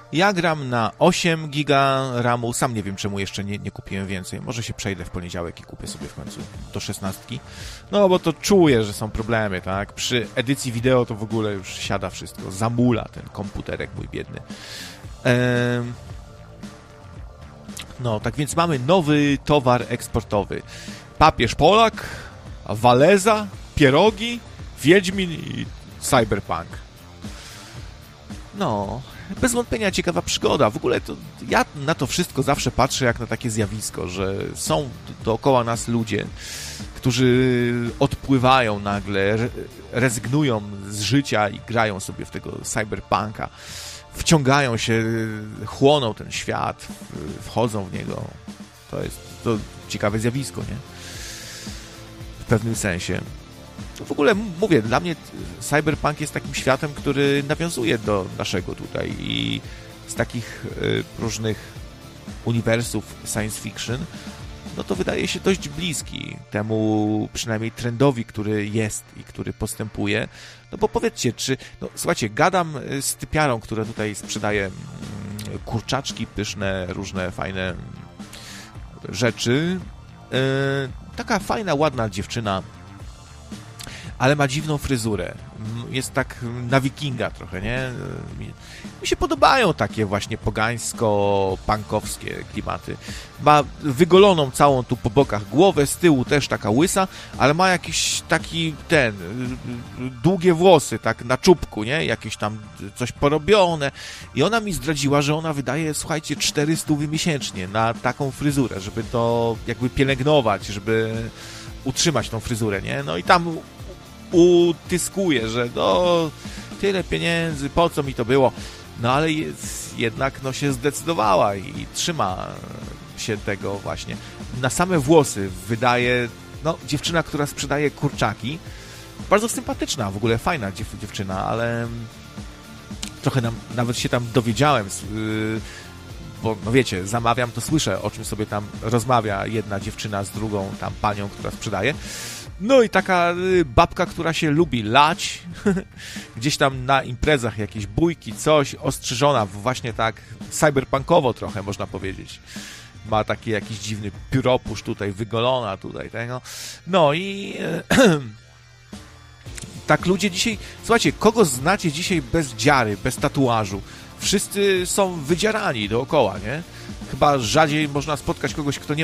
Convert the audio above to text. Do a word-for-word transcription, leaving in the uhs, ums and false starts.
Ja gram na osiem giga ramu, sam nie wiem czemu jeszcze nie, nie kupiłem więcej, może się przejdę w poniedziałek i kupię sobie w końcu do szesnastki, no bo to czuję, że są problemy, tak, przy edycji wideo to w ogóle już siada wszystko, zamula ten komputerek mój biedny. Ehm... No, tak więc mamy nowy towar eksportowy, papież Polak, Waleza, pierogi, Wiedźmin i Cyberpunk. No, bez wątpienia ciekawa przygoda. W ogóle to ja na to wszystko zawsze patrzę jak na takie zjawisko, że są dookoła nas ludzie, którzy odpływają nagle, rezygnują z życia i grają sobie w tego cyberpunka. Wciągają się, chłoną ten świat, wchodzą w niego. To jest to ciekawe zjawisko, nie? W pewnym sensie. W ogóle mówię, dla mnie cyberpunk jest takim światem, który nawiązuje do naszego tutaj i z takich y, różnych uniwersów science fiction, no to wydaje się dość bliski temu przynajmniej trendowi, który jest i który postępuje. No bo powiedzcie, czy... No, słuchajcie, gadam z typiarą, która tutaj sprzedaje mm, kurczaczki pyszne, różne fajne rzeczy. Yy, taka fajna, ładna dziewczyna, ale ma dziwną fryzurę. Jest tak na wikinga trochę, nie? Mi się podobają takie właśnie pogańsko-punkowskie klimaty. Ma wygoloną całą tu po bokach głowę, z tyłu też taka łysa, ale ma jakiś taki ten, długie włosy, tak na czubku, nie? Jakieś tam coś porobione. I ona mi zdradziła, że ona wydaje, słuchajcie, czterysta miesięcznie na taką fryzurę, żeby to jakby pielęgnować, żeby utrzymać tą fryzurę, nie? No i tam utyskuje, że no tyle pieniędzy, po co mi to było? No ale jest, jednak no się zdecydowała i, i trzyma się tego właśnie. Na same włosy wydaje, no dziewczyna, która sprzedaje kurczaki, bardzo sympatyczna, w ogóle fajna dziew, dziewczyna, ale trochę nam, nawet się tam dowiedziałem, yy, bo no wiecie, zamawiam, to słyszę, o czym sobie tam rozmawia jedna dziewczyna z drugą tam panią, która sprzedaje. No i taka babka, która się lubi lać, gdzieś tam na imprezach jakieś bójki, coś, ostrzyżona, właśnie tak cyberpunkowo trochę można powiedzieć. Ma taki jakiś dziwny pióropusz tutaj, wygolona tutaj tego. No i tak ludzie dzisiaj, słuchajcie, kogo znacie dzisiaj bez dziary, bez tatuażu? Wszyscy są wydzierani dookoła, nie? Chyba rzadziej można spotkać kogoś, kto nie